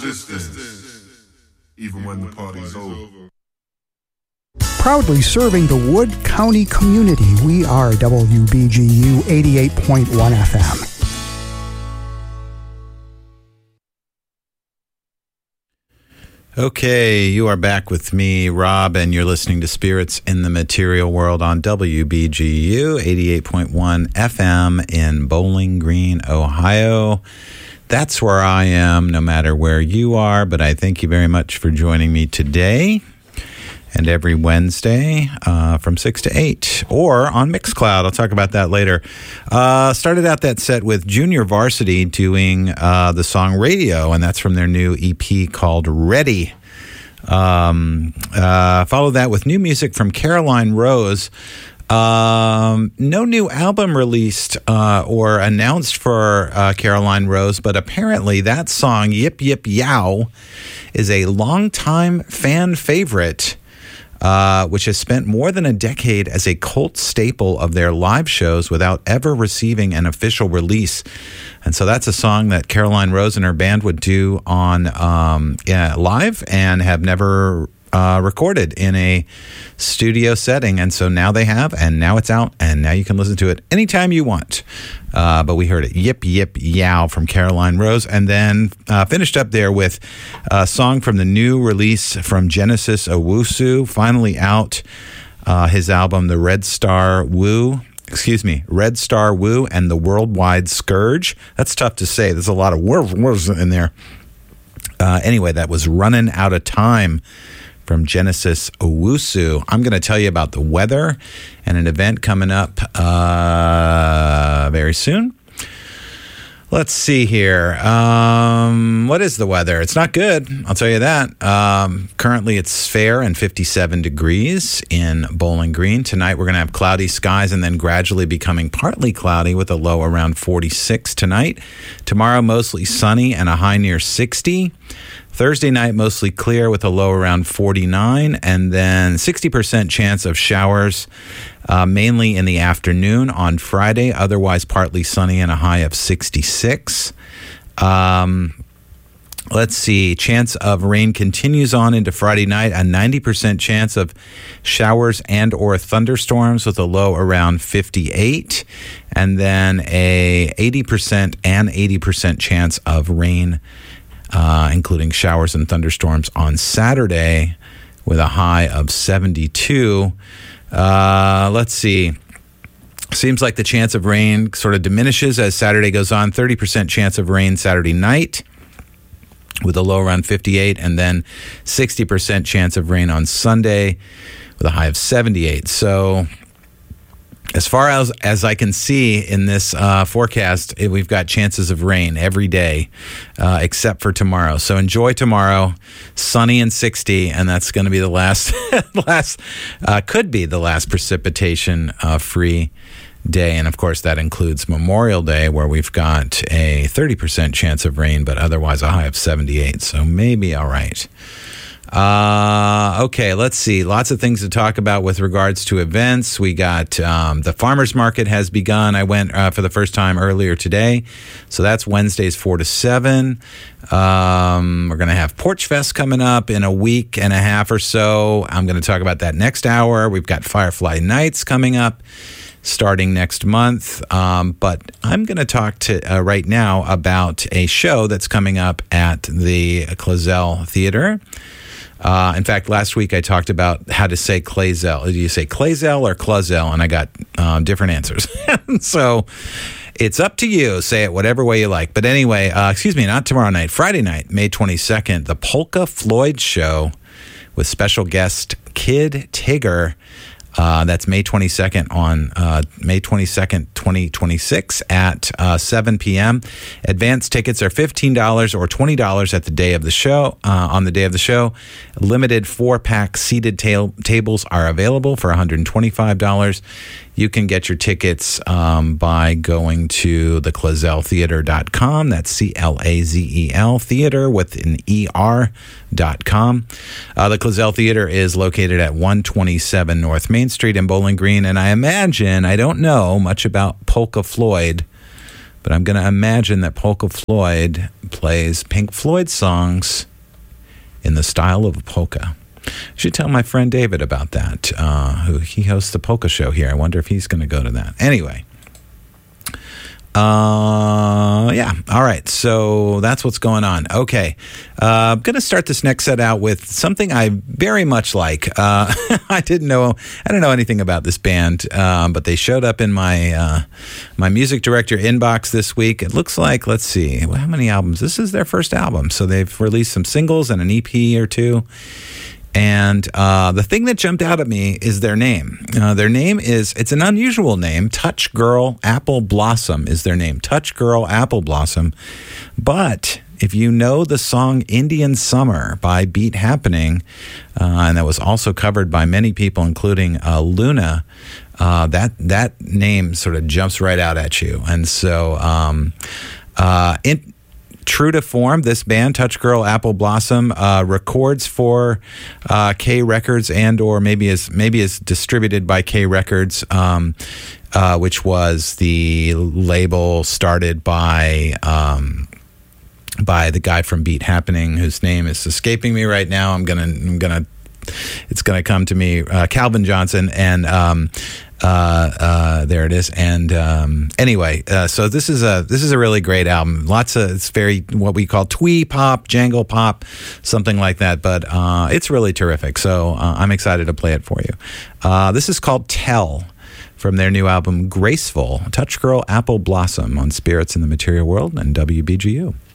distance, even when the party's over. Proudly serving the Wood County community, we are WBGU 88.1 FM. Okay, you are back with me, Rob, and you're listening to Spirits in the Material World on WBGU 88.1 FM in Bowling Green, Ohio. That's where I am, no matter where you are, but I thank you very much for joining me today and every Wednesday from 6 to 8, or on Mixcloud. I'll talk about that later. Started out that set with Junior Varsity doing the song Radio, and that's from their new EP called Ready. Followed that with new music from Caroline Rose. No new album released or announced for Caroline Rose, but apparently that song, Yip Yip Yow, is a longtime fan favorite, which has spent more than a decade as a cult staple of their live shows without ever receiving an official release. And so that's a song that Caroline Rose and her band would do on live and have never recorded in a studio setting. And so now they have, and now it's out, and now you can listen to it anytime you want. But we heard it, Yip Yip Yow from Caroline Rose, and then finished up there with a song from the new release from Genesis Owusu, finally out, his album, The Red Star Woo and the Worldwide Scourge. That's tough to say. There's a lot of words in there. Anyway, that was Running Out of Time from Genesis Owusu. I'm going to tell you about the weather and an event coming up very soon. Let's see here. What is the weather? It's not good, I'll tell you that. Currently, it's fair and 57 degrees in Bowling Green. Tonight, we're going to have cloudy skies and then gradually becoming partly cloudy with a low around 46 tonight. Tomorrow, mostly sunny and a high near 60. Thursday night, mostly clear with a low around 49, and then 60% chance of showers, mainly in the afternoon on Friday, otherwise partly sunny and a high of 66. Let's see, chance of rain continues on into Friday night, a 90% chance of showers and or thunderstorms with a low around 58, and then a 80% chance of rain, including showers and thunderstorms on Saturday with a high of 72. Let's see. Seems like the chance of rain sort of diminishes as Saturday goes on. 30% chance of rain Saturday night with a low around 58, and then 60% chance of rain on Sunday with a high of 78. So as far as I can see in this forecast, we've got chances of rain every day except for tomorrow. So enjoy tomorrow, sunny and 60, and that's going to be the last could be the last precipitation free day. And of course, that includes Memorial Day, where we've got a 30% chance of rain, but otherwise a high of 78. So maybe all right. Okay, let's see. Lots of things to talk about with regards to events. We got the farmers market has begun. I went for the first time earlier today. So that's Wednesdays 4 to 7. We're going to have Porch Fest coming up in a week and a half or so. I'm going to talk about that next hour. We've got Firefly Nights coming up starting next month. But I'm going to talk to right now about a show that's coming up at the Clazel Theater. In fact, last week I talked about how to say Clazel. Do you say Clazel or Clazel? And I got different answers. So it's up to you. Say it whatever way you like. But anyway, not tomorrow night. Friday night, May 22nd, the Polka Floyd Show with special guest Kid Tigger. That's May 22nd on May 22nd, 2026 at 7 p.m. Advance tickets are $15 or $20 at the day of the show. On the day of the show, limited 4-pack seated tables are available for $125. You can get your tickets by going to theclazeltheater.com. That's CLAZEL theater with an ER.com. The Clazel Theater is located at 127 North Main Street in Bowling Green. And I don't know much about Polka Floyd, but I'm going to imagine that Polka Floyd plays Pink Floyd songs in the style of a polka. I should tell my friend David about that, who he hosts the polka show here. I wonder if he's going to go to that. Anyway. Yeah. All right. So that's what's going on. Okay. I'm going to start this next set out with something I very much like. I don't know anything about this band, but they showed up in my music director inbox this week. It looks like, let's see, how many albums? This is their first album. So they've released some singles and an EP or two. And the thing that jumped out at me is their name. Their name it's an unusual name. Touch Girl Apple Blossom is their name. Touch Girl Apple Blossom. But if you know the song Indian Summer by Beat Happening, and that was also covered by many people, including Luna, that name sort of jumps right out at you. And so true to form, this band, Touch Girl Apple Blossom, records for K Records and or maybe is distributed by K Records, which was the label started by the guy from Beat Happening, whose name is escaping me right now. It's gonna come to me. Calvin Johnson, and there it is. And anyway, so this is a really great album. It's very what we call twee pop, jangle pop, something like that. But it's really terrific. So I'm excited to play it for you. This is called Tell, from their new album Graceful. Touch Girl Apple Blossom on Spirits in the Material World and WBGU.